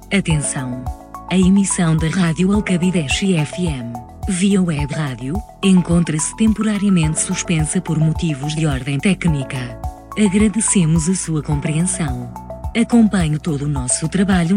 Atenção! A emissão da Rádio Alcabideche FM, via web rádio, encontra-se temporariamente suspensa por motivos de ordem técnica. Agradecemos a sua compreensão. Acompanhe todo o nosso trabalho